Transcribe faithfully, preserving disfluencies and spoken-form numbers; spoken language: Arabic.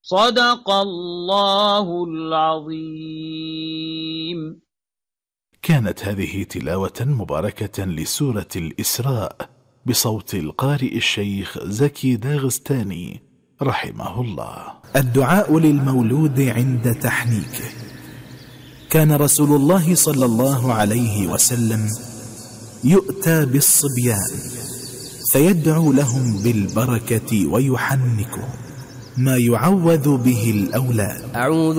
صدق الله العظيم. كانت هذه تلاوة مباركة لسورة الإسراء بصوت القارئ الشيخ زكي داغستاني رحمه الله. الدعاء للمولود عند تحنيكه. كان رسول الله صلى الله عليه وسلم يؤتى بالصبيان فيدعو لهم بالبركة ويحنكهم، ما يعوذ به الأولاد.